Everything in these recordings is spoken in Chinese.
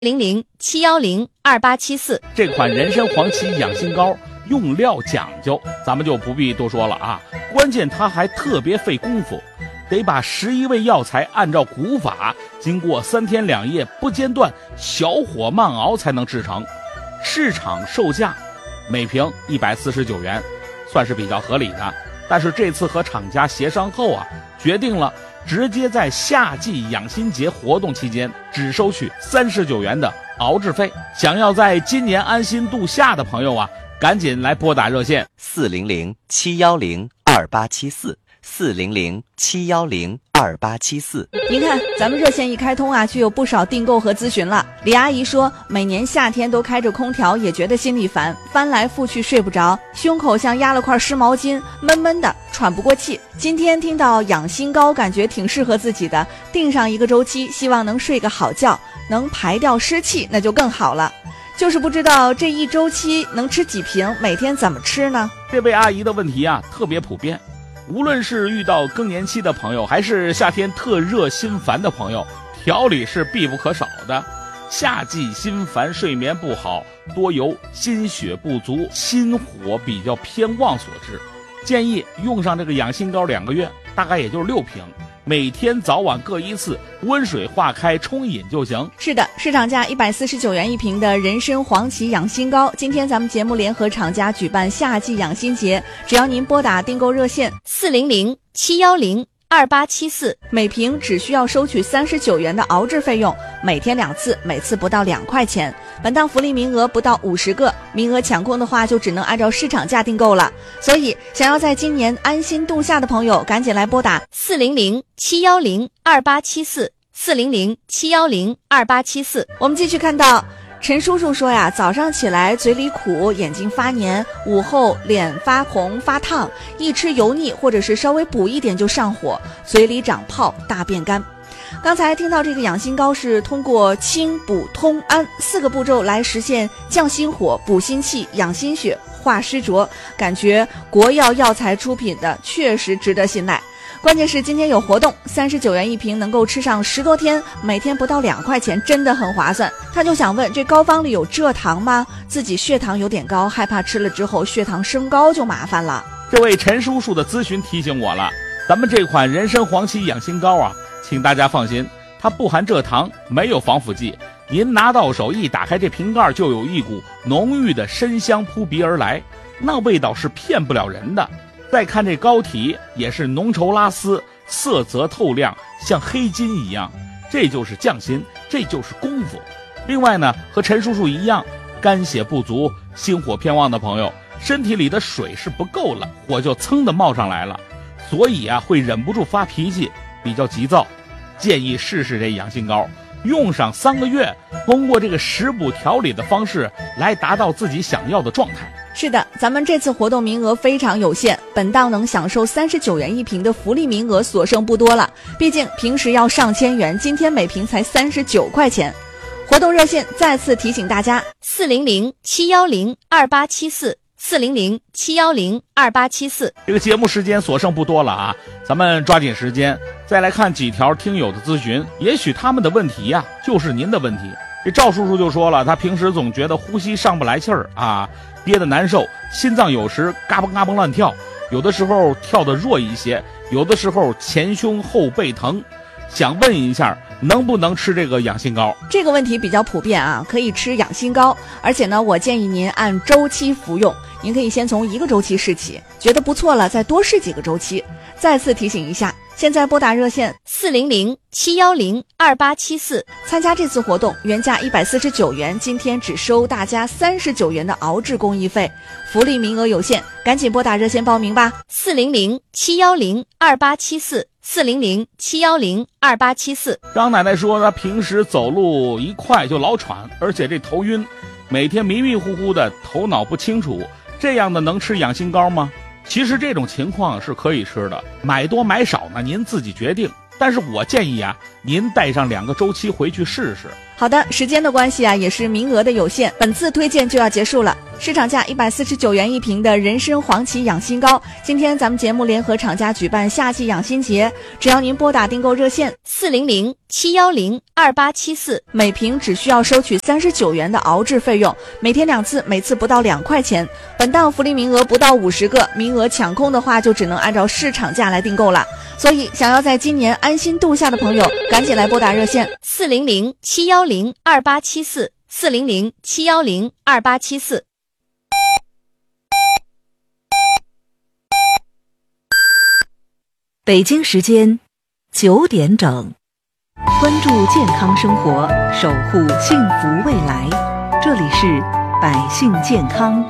0071028874。 这款人参黄芪养心膏用料讲究，咱们就不必多说了啊。关键它还特别费功夫，得把11味药材按照古法，经过3天2夜不间断小火慢熬才能制成。市场售价每瓶149元，算是比较合理的。但是这次和厂家协商后啊，决定了直接在夏季养心节活动期间只收取39元的熬制费。想要在今年安心度夏的朋友啊，赶紧来拨打热线 400-710-2874，400-710-2874。 您看，咱们热线一开通啊，就有不少订购和咨询了。李阿姨说，每年夏天都开着空调，也觉得心里烦，翻来覆去睡不着，胸口像压了块湿毛巾，闷闷的，喘不过气。今天听到养心膏，感觉挺适合自己的，定上1个周期，希望能睡个好觉，能排掉湿气，那就更好了。就是不知道这1周期能吃几瓶，每天怎么吃呢？ 这位阿姨的问题啊，特别普遍。无论是遇到更年期的朋友，还是夏天特热心烦的朋友，调理是必不可少的。夏季心烦睡眠不好，多由心血不足、心火比较偏旺所致。建议用上这个养心膏2个月，大概也就是6瓶，每天早晚各1次，温水化开冲饮就行。 是的，市场价149元1瓶的人参黄芪养心膏，今天咱们节目联合厂家举办夏季养心节，只要您拨打订购热线400-710-2874，每瓶只需要收取39元的熬制费用，每天2次，每次不到2块钱。本档福利名额不到50个，名额抢空的话就只能按照市场价订购了。所以想要在今年安心度夏的朋友，赶紧来拨打400-710-2874，400-710-2874。我们继续看到陈叔叔说呀，早上起来嘴里苦，眼睛发黏，午后脸发红发烫，一吃油腻或者是稍微补一点就上火，嘴里长泡，大便干。刚才听到这个养心膏是通过清补通安4个步骤来实现降心火、补心气、养心血、化湿浊，感觉国药药材出品的确实值得信赖。关键是今天有活动，39元1瓶能够吃上10多天，每天不到2块钱，真的很划算。他就想问，这膏方里有蔗糖吗？自己血糖有点高，害怕吃了之后血糖升高就麻烦了。 这位陈叔叔的咨询提醒我了，咱们这款人参黄芪养心膏啊，请大家放心，它不含蔗糖，没有防腐剂。您拿到手一打开这瓶盖，就有一股浓郁的参香扑鼻而来，那味道是骗不了人的。再看这膏体也是浓稠拉丝，色泽透亮，像黑金一样，这就是匠心，这就是功夫。另外呢，和陈叔叔一样，肝血不足、心火偏旺的朋友，身体里的水是不够了，火就噌的冒上来了，所以啊会忍不住发脾气，比较急躁。建议试试这养心膏，用上3个月，通过这个食补调理的方式来达到自己想要的状态。 是的，咱们这次活动名额非常有限，本档能享受39元1瓶的福利名额所剩不多了，毕竟平时要上千元，今天每瓶才39块钱。活动热线再次提醒大家，400-710-2874，400-710-2874。 这个节目时间所剩不多了啊，咱们抓紧时间再来看几条听友的咨询，也许他们的问题呀，就是您的问题。这赵叔叔就说了，他平时总觉得呼吸上不来气儿啊，憋得难受，心脏有时嘎嘣嘎嘣乱跳，有的时候跳得弱一些，有的时候前胸后背疼。想问一下，能不能吃这个养心膏？ 这个问题比较普遍啊，可以吃养心膏，而且呢，我建议您按周期服用。您可以先从1个周期试起，觉得不错了，再多试几个周期。再次提醒一下，现在拨打热线400-710-2874，参加这次活动，原价149元，今天只收大家39元的熬制工艺费，福利名额有限，赶紧拨打热线报名吧。400-710-2874，400-710-2874。 张奶奶说，她平时走路一快就老喘，而且这头晕，每天迷迷糊糊的，头脑不清楚，这样的能吃养心膏吗？其实这种情况是可以吃的，买多买少呢，您自己决定。但是我建议啊，您带上2个周期回去试试。 好的，时间的关系啊，也是名额的有限，本次推荐就要结束了。 市场价149元一瓶的人参黄芪养心膏，今天咱们节目联合厂家举办夏季养心节，只要您拨打订购热线 400-710-2874， 每瓶只需要收取39元的熬制费用，每天2次，每次不到2块钱。本档福利名额不到50个，名额抢空的话就只能按照市场价来订购了。所以想要在今年安心度夏的朋友，赶紧来拨打热线 400-710-2874，400-710-2874。 北京时间9点整，关注健康生活，守护幸福未来。这里是百姓健康。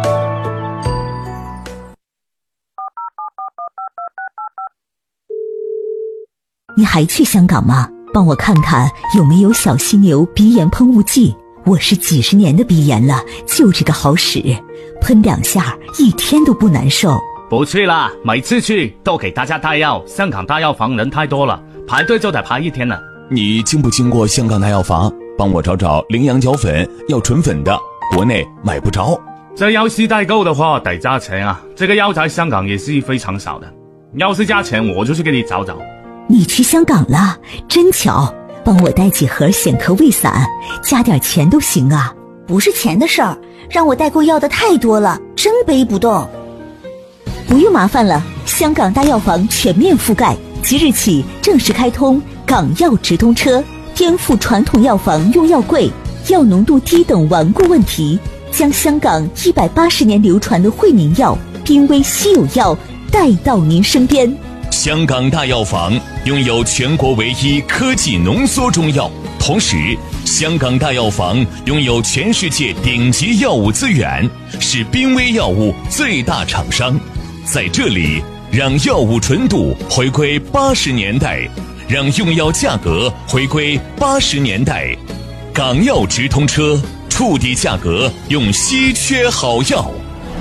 你还去香港吗？帮我看看有没有小犀牛鼻炎喷雾剂。我是几十年的鼻炎了，就这个好使，喷2下1天都不难受。 不去了，每次去都给大家带药，香港大药房人太多了，排队就得排1天了。 你经不经过香港大药房？帮我找找羚羊角粉，要纯粉的，国内买不着。 这要是代购的话得加钱啊，这个药在香港也是非常少的，要是加钱我就去给你找找。 你去香港了，真巧，帮我带几盒显科胃散，加点钱都行啊。 不是钱的事儿，让我代购要的太多了，真背不动。 不用麻烦了，香港大药房全面覆盖，即日起正式开通港药直通车，颠覆传统药房用药贵、药浓度低等顽固问题，将香港180年流传的惠民药、濒危稀有药带到您身边。 香港大药房拥有全国唯一科技浓缩中药，同时香港大药房拥有全世界顶级药物资源，是濒危药物最大厂商。在这里，让药物纯度回归80年代，让用药价格回归80年代。港药直通车，触底价格，用稀缺好药。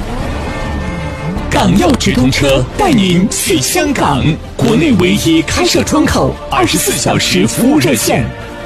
港药直通车带您去香港，国内唯一开设窗口，24小时服务热线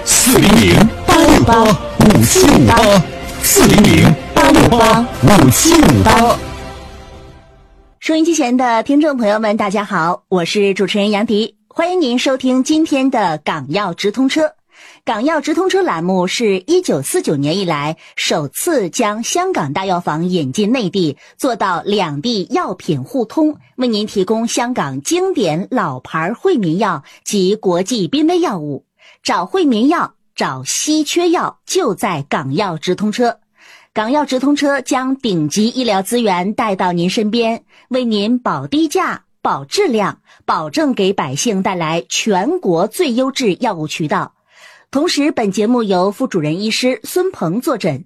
：400-868-5758，400-868-5758。 收音机前的听众朋友们，大家好，我是主持人杨迪，欢迎您收听今天的港药直通车。港药直通车栏目是1949年以来首次将香港大药房引进内地，做到两地药品互通，为您提供香港经典老牌惠民药及国际濒危药物。找惠民药，找稀缺药，就在港药直通车。港药直通车将顶级医疗资源带到您身边，为您保低价、保质量，保证给百姓带来全国最优质药物渠道。同时，本节目由副主任医师孙鹏坐诊。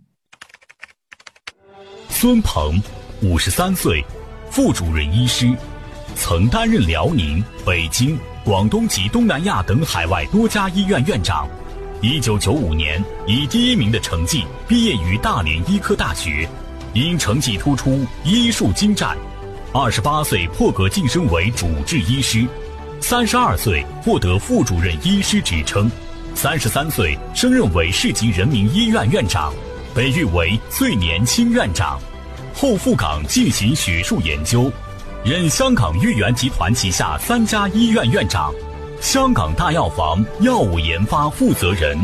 孙鹏，53岁，副主任医师，曾担任辽宁、北京、广东及东南亚等海外多家医院院长。1995年以第1名的成绩毕业于大连医科大学，因成绩突出，医术精湛。28岁破格晋升为主治医师，32岁获得副主任医师职称。33岁升任为市级人民医院院长，被誉为最年轻院长，后赴港进行学术研究，任香港豫园集团旗下3家医院院长，香港大药房药物研发负责人。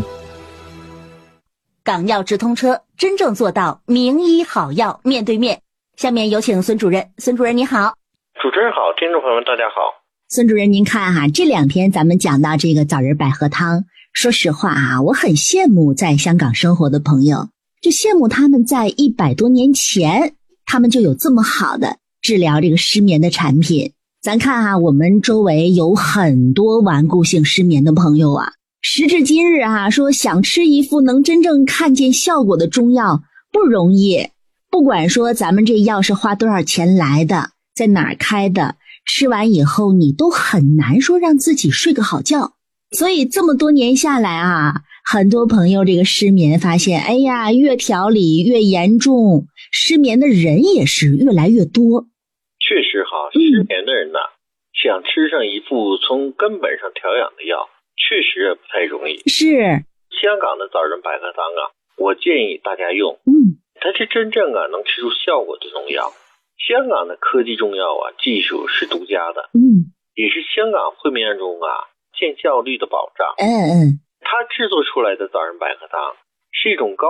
港药直通车，真正做到名医好药面对面。下面有请孙主任。孙主任你好。 主持人好，听众朋友们大家好。 孙主任您看哈，这2天咱们讲到这个枣仁百合汤，说实话啊，我很羡慕在香港生活的朋友，就羡慕他们在100多年前，他们就有这么好的治疗这个失眠的产品。咱看啊，我们周围有很多顽固性失眠的朋友啊，时至今日啊，说想吃一副能真正看见效果的中药不容易。不管说咱们这药是花多少钱来的，在哪儿开的，吃完以后你都很难说让自己睡个好觉。所以这么多年下来啊，很多朋友这个失眠发现，哎呀，越调理越严重，失眠的人也是越来越多。 确实哈，失眠的人呢，想吃上一副从根本上调养的药，确实也不太容易。 是。 香港的枣仁百合汤啊，我建议大家用。 它是真正能吃出效果的中药。香港的科技中药技术是独家的，也是香港烩面中见效率的保障。它制作出来的枣仁百合汤是一种高